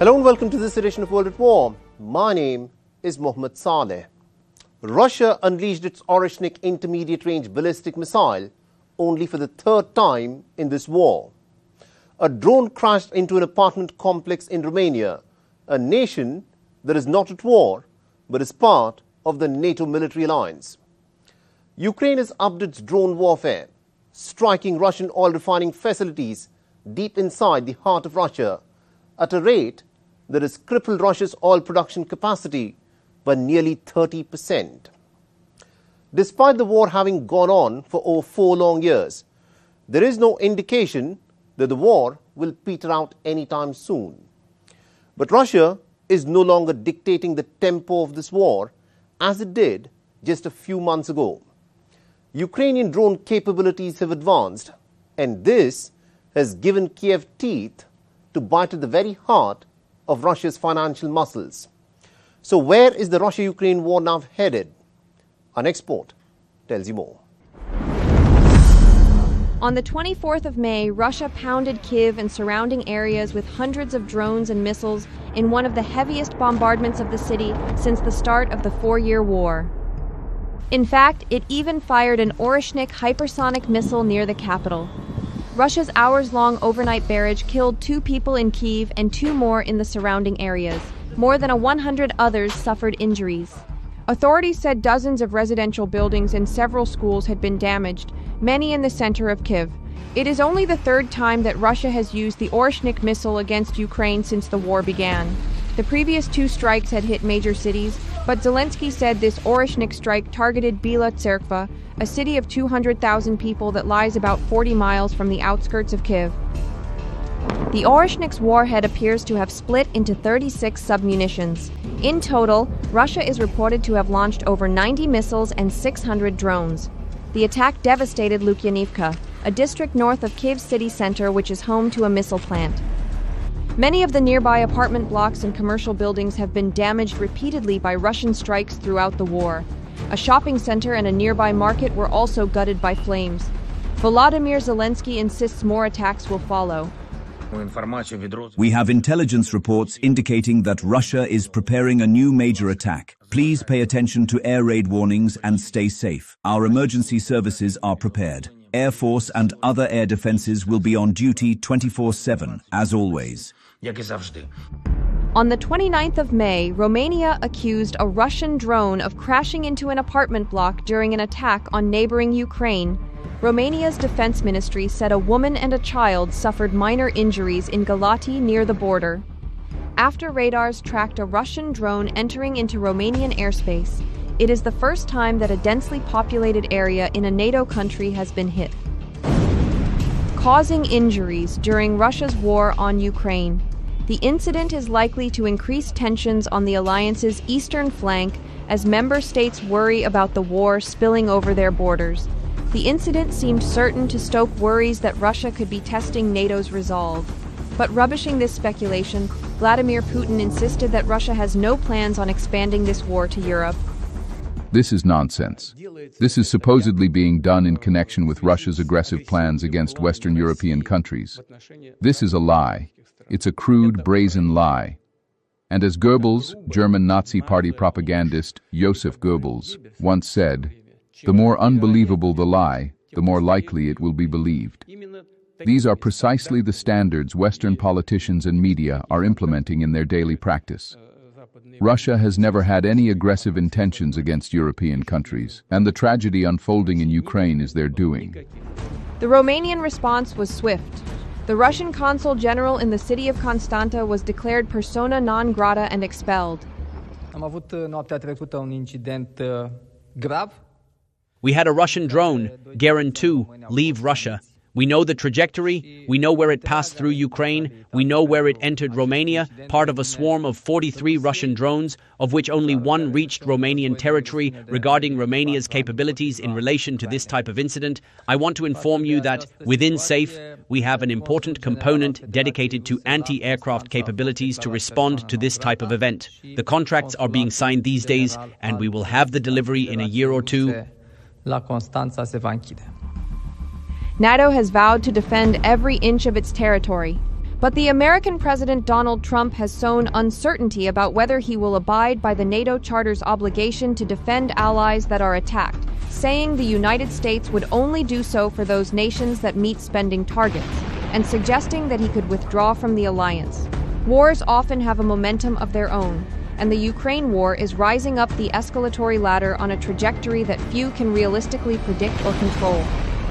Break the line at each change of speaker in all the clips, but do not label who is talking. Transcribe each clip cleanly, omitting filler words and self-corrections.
Hello and welcome to this edition of World at War. My name is Mohammed Saleh. Russia unleashed its Oreshnik intermediate-range ballistic missile only for the third time in this war. A drone crashed into an apartment complex in Romania, a nation that is not at war but is part of the NATO military alliance. Ukraine has upped its drone warfare, striking Russian oil refining facilities deep inside the heart of Russia at a rate that has crippled Russia's oil production capacity by nearly 30%. Despite the war having gone on for over 4 long years, there is no indication that the war will peter out anytime soon. But Russia is no longer dictating the tempo of this war as it did just a few months ago. Ukrainian drone capabilities have advanced, and this has given Kiev teeth to bite at the very heart of Russia's financial muscles. So where is the Russia-Ukraine war now headed? Our next report tells you more.
On the 24th of May, Russia pounded Kyiv and surrounding areas with hundreds of drones and missiles in one of the heaviest bombardments of the city since the start of the 4-year war. In fact, it even fired an Oreshnik hypersonic missile near the capital. Russia's hours-long overnight barrage killed 2 people in Kyiv and 2 more in the surrounding areas. More than 100 others suffered injuries. Authorities said dozens of residential buildings and several schools had been damaged, many in the center of Kyiv. It is only the 3rd time that Russia has used the Oreshnik missile against Ukraine since the war began. The previous 2 strikes had hit major cities, but Zelensky said this Oreshnik strike targeted Bila Tserkva, a city of 200,000 people that lies about 40 miles from the outskirts of Kyiv. The Oreshnik's warhead appears to have split into 36 submunitions. In total, Russia is reported to have launched over 90 missiles and 600 drones. The attack devastated Lukyanivka, a district north of Kyiv city center which is home to a missile plant. Many of the nearby apartment blocks and commercial buildings have been damaged repeatedly by Russian strikes throughout the war. A shopping center and a nearby market were also gutted by flames. Volodymyr Zelensky insists more attacks will follow.
We have intelligence reports indicating that Russia is preparing a new major attack. Please pay attention to air raid warnings and stay safe. Our emergency services are prepared. Air Force and other air defenses will be on duty 24/7, as always.
On the 29th of May, Romania accused a Russian drone of crashing into an apartment block during an attack on neighboring Ukraine. Romania's defense ministry said a woman and a child suffered minor injuries in Galati near the border. After radars tracked a Russian drone entering into Romanian airspace, it is the first time that a densely populated area in a NATO country has been hit, causing injuries during Russia's war on Ukraine. The incident is likely to increase tensions on the alliance's eastern flank as member states worry about the war spilling over their borders. The incident seemed certain to stoke worries that Russia could be testing NATO's resolve. But rubbishing this speculation, Vladimir Putin insisted that Russia has no plans on expanding this war to Europe.
This is nonsense. This is supposedly being done in connection with Russia's aggressive plans against Western European countries. This is a lie. It's a crude, brazen lie. And as Goebbels, German Nazi Party propagandist Joseph Goebbels, once said, the more unbelievable the lie, the more likely it will be believed. These are precisely the standards Western politicians and media are implementing in their daily practice. Russia has never had any aggressive intentions against European countries, and the tragedy unfolding in Ukraine is their doing.
The Romanian response was swift. The Russian consul general in the city of Constanta was declared persona non grata and expelled.
We had a Russian drone, Geran 2, leave Russia. We know the trajectory, we know where it passed through Ukraine, we know where it entered Romania, part of a swarm of 43 Russian drones, of which only 1 reached Romanian territory. Regarding Romania's capabilities in relation to this type of incident, I want to inform you that within SAFE, we have an important component dedicated to anti-aircraft capabilities to respond to this type of event. The contracts are being signed these days, and we will have the delivery in a year or 2. NATO
has vowed to defend every inch of its territory. But the American President Donald Trump has sown uncertainty about whether he will abide by the NATO Charter's obligation to defend allies that are attacked, saying the United States would only do so for those nations that meet spending targets, and suggesting that he could withdraw from the alliance. Wars often have a momentum of their own, and the Ukraine war is rising up the escalatory ladder on a trajectory that few can realistically predict or control.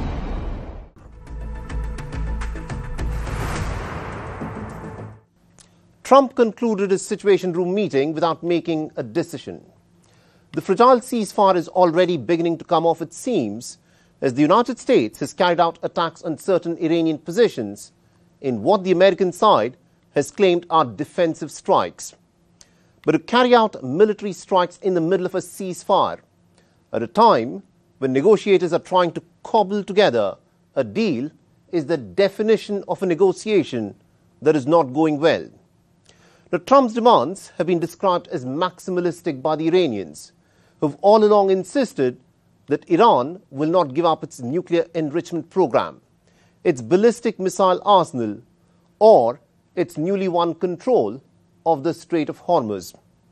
Trump concluded his Situation Room meeting without making a decision. The fragile ceasefire is already beginning to come off its seams as the United States has carried out attacks on certain Iranian positions in what the American side has claimed are defensive strikes. But to carry out military strikes in the middle of a ceasefire at a time when negotiators are trying to cobble together a deal is the definition of a negotiation that is not going well. Now, Trump's demands have been described as maximalistic by the Iranians, who have all along insisted that Iran will not give up its nuclear enrichment program, its ballistic missile arsenal, or its newly won control of the Strait of Hormuz.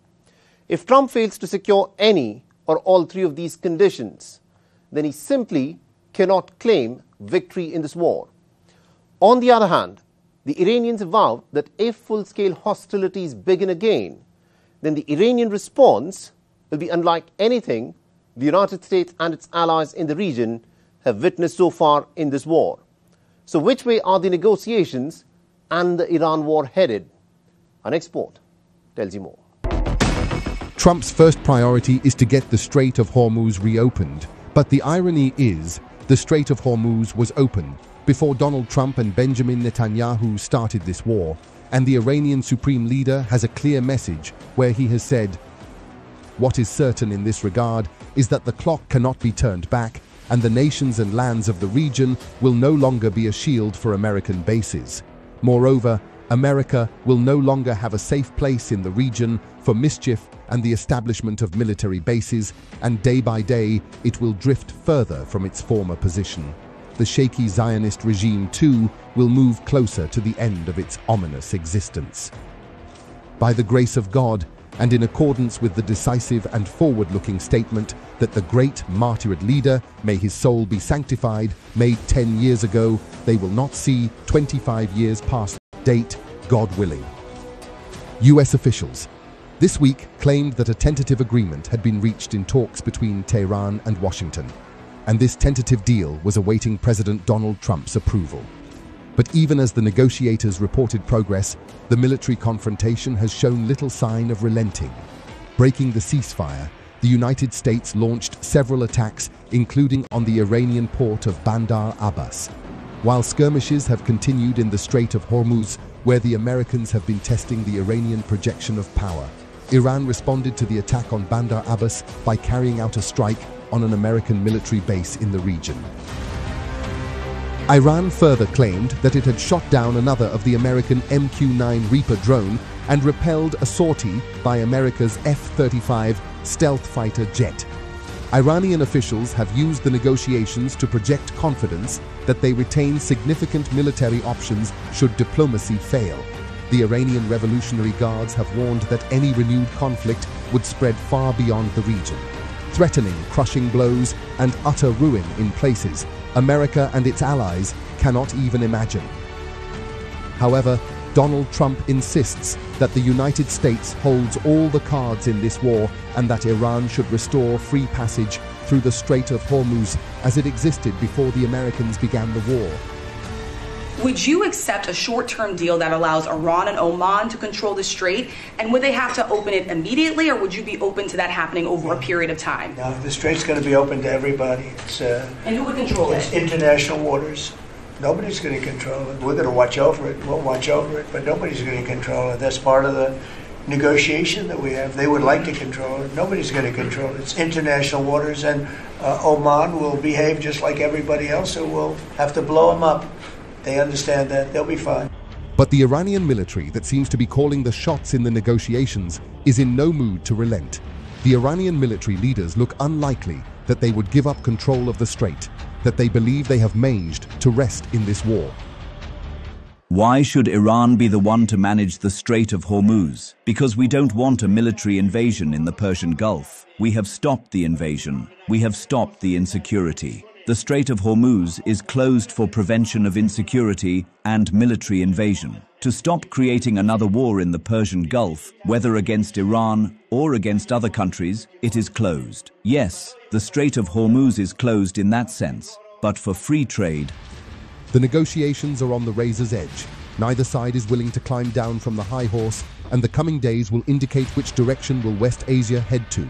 If Trump fails to secure any or all three of these conditions, then he simply cannot claim victory in this war. On the other hand, the Iranians have vowed that if full-scale hostilities begin again, then the Iranian response will be unlike anything the United States and its allies in the region have witnessed so far in this war. So which way are the negotiations and the Iran war headed? Our next report tells you more.
Trump's first priority is to get the Strait of Hormuz reopened. But the irony is, the Strait of Hormuz was open before Donald Trump and Benjamin Netanyahu started this war, and the Iranian supreme leader has a clear message where he has said, "What is certain in this regard is that the clock cannot be turned back, and the nations and lands of the region will no longer be a shield for American bases. Moreover, America will no longer have a safe place in the region for mischief and the establishment of military bases, and day by day it will drift further from its former position. The shaky Zionist regime, too, will move closer to the end of its ominous existence. By the grace of God, and in accordance with the decisive and forward-looking statement that the great martyred leader, may his soul be sanctified, made 10 years ago, they will not see 25 years past date, God willing." US officials this week claimed that a tentative agreement had been reached in talks between Tehran and Washington, and this tentative deal was awaiting President Donald Trump's approval. But even as the negotiators reported progress, the military confrontation has shown little sign of relenting. Breaking the ceasefire, the United States launched several attacks, including on the Iranian port of Bandar Abbas, while skirmishes have continued in the Strait of Hormuz, where the Americans have been testing the Iranian projection of power. Iran responded to the attack on Bandar Abbas by carrying out a strike on an American military base in the region. Iran further claimed that it had shot down another of the American MQ-9 Reaper drone and repelled a sortie by America's F-35 stealth fighter jet. Iranian officials have used the negotiations to project confidence that they retain significant military options should diplomacy fail. The Iranian Revolutionary Guards have warned that any renewed conflict would spread far beyond the region, threatening crushing blows and utter ruin in places America and its allies cannot even imagine. However, Donald Trump insists that the United States holds all the cards in this war and that Iran should restore free passage through the Strait of Hormuz as it existed before the Americans began the war.
Would you accept a short-term deal that allows Iran and Oman to control the strait? And would they have to open it immediately, or would you be open to that happening over a period of time?
No, the strait's going to be open to everybody.
And who would control it?
It's international waters. Nobody's going to control it. We're going to watch over it. We'll watch over it, but nobody's going to control it. That's part of the negotiation that we have. They would like to control it. Nobody's going to control it. It's international waters, and Oman will behave just like everybody else, so we'll have to blow them up. They understand that. They'll be fine.
But the Iranian military that seems to be calling the shots in the negotiations is in no mood to relent. The Iranian military leaders look unlikely that they would give up control of the strait, that they believe they have managed to rest in this war.
Why should Iran be the one to manage the Strait of Hormuz? Because we don't want a military invasion in the Persian Gulf. We have stopped the invasion. We have stopped the insecurity. The Strait of Hormuz is closed for prevention of insecurity and military invasion. To stop creating another war in the Persian Gulf, whether against Iran or against other countries, it is closed. Yes, the Strait of Hormuz is closed in that sense, but for free trade.
The negotiations are on the razor's edge. Neither side is willing to climb down from the high horse, and the coming days will indicate which direction will West Asia head to.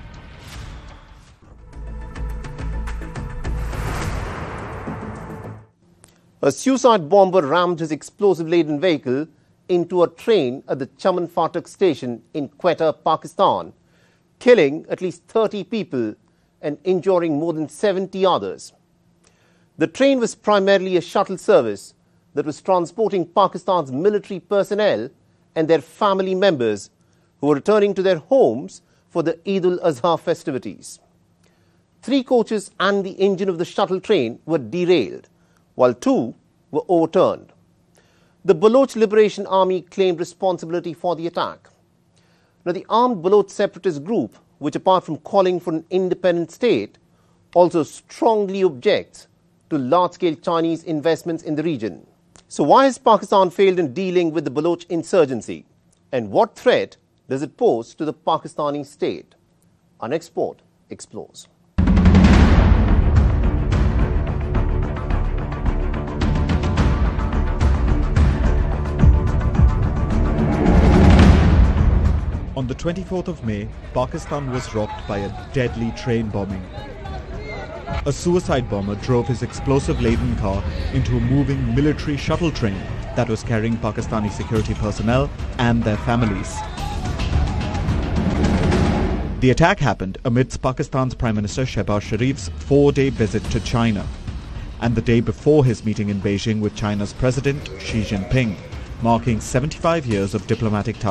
A suicide bomber rammed his explosive-laden vehicle into a train at the Chaman Fatak station in Quetta, Pakistan, killing at least 30 people and injuring more than 70 others. The train was primarily a shuttle service that was transporting Pakistan's military personnel and their family members who were returning to their homes for the Eid al-Azha festivities. 3 coaches and the engine of the shuttle train were derailed, while 2 were overturned. The Baloch Liberation Army claimed responsibility for the attack. Now, the armed Baloch separatist group, which apart from calling for an independent state, also strongly objects to large-scale Chinese investments in the region. So why has Pakistan failed in dealing with the Baloch insurgency? And what threat does it pose to the Pakistani state? Our next report explores.
On the 24th of May, Pakistan was rocked by a deadly train bombing. A suicide bomber drove his explosive-laden car into a moving military shuttle train that was carrying Pakistani security personnel and their families. The attack happened amidst Pakistan's Prime Minister Shehbaz Sharif's 4-day visit to China, and the day before his meeting in Beijing with China's President Xi Jinping, marking 75 years of diplomatic ties